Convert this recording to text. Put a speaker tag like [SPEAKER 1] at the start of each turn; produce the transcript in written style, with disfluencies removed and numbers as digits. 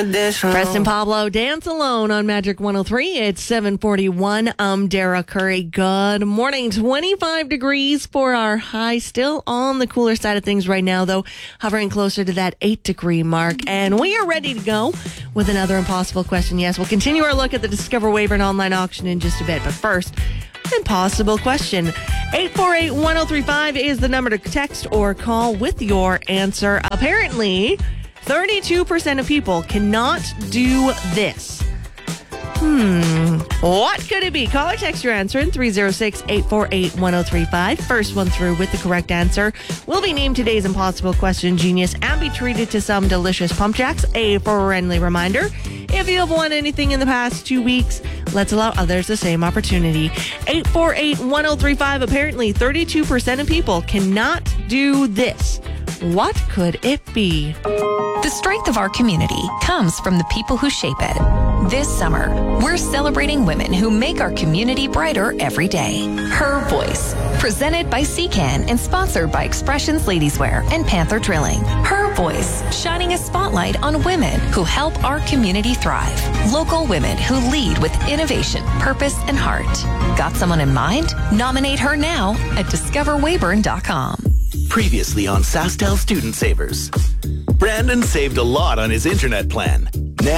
[SPEAKER 1] Preston Pablo, Dance Alone on Magic 103. It's 7:41. I'm Dara Curry. Good morning. 25 degrees for our high. Still on the cooler side of things right now, though, hovering closer to that 8-degree mark. And we are ready to go with another impossible question. Yes, we'll continue our look at the Discover Weyburn online auction in just a bit. But first, impossible question. 848-1035 is the number to text or call with your answer. Apparently, 32% of people cannot do this. What could it be? Call or text your answer in 306-848-1035. First one through with the correct answer will be named today's impossible question genius and be treated to some delicious pump jacks. A friendly reminder, if you have won anything in the past 2 weeks, let's allow others the same opportunity. 848-1035. Apparently, 32% of people cannot do this. What could it be?
[SPEAKER 2] The strength of our community comes from the people who shape it. This summer, we're celebrating women who make our community brighter every day. Her Voice, presented by CCAN and sponsored by Expressions Ladieswear and Panther Drilling. Her Voice, shining a spotlight on women who help our community thrive. Local women who lead with innovation, purpose, and heart. Got someone in mind? Nominate her now at discoverweyburn.com.
[SPEAKER 3] Previously on SaskTel Student Savers. Brandon saved a lot on his internet plan,